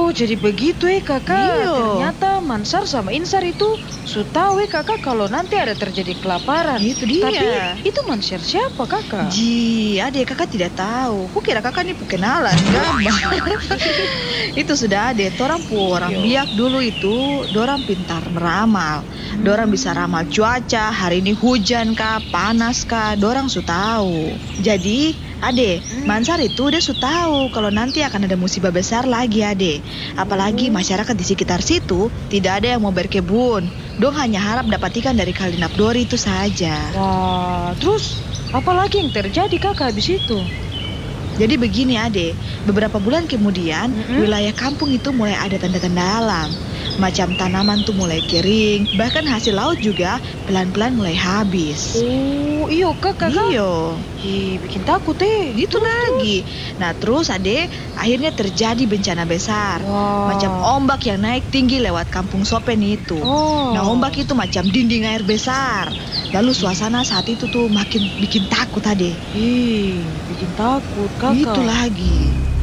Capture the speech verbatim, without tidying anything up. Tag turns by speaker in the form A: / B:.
A: Oh, jadi begitu eh kakak.
B: Iyo.
A: Ternyata Mansar sama Insar itu sudah tahu eh kakak kalau nanti ada terjadi kelaparan.
B: Itu dia.
A: Tapi itu Mansar siapa kakak?
B: Ji, adik kakak tidak tahu. Kukira kakak ini kenalan, gambar. Itu sudah adik, torang pu orang
A: Yo.
B: biak dulu itu, dorang pintar meramal. Dorang bisa ramal cuaca, hari ini hujan kah, panas kah, dorang su tahu. Jadi, Ade, Mansar itu dia su tahu kalau nanti akan ada musibah besar lagi, Ade. Apalagi masyarakat di sekitar situ tidak ada yang mau berkebun. Dong hanya harap dapat ikan dari Kali Napdori itu saja.
A: Wah, terus apa lagi yang terjadi kakak habis itu?
B: Jadi begini, Ade, beberapa bulan kemudian
A: Mm-mm.
B: wilayah kampung itu mulai ada tanda-tanda alam. Macam tanaman tuh mulai kering, bahkan hasil laut juga pelan-pelan mulai habis.
A: Oh, iyo kakak.
B: Iyo.
A: Ih, bikin takut eh.
B: Itu lagi. Nah terus Ade, akhirnya terjadi bencana besar.
A: Wah.
B: Macam ombak yang naik tinggi lewat kampung Sopen itu.
A: Oh.
B: Nah ombak itu macam dinding air besar. Lalu suasana saat itu tuh makin bikin takut Ade.
A: Ih, bikin takut kakak.
B: Itu lagi.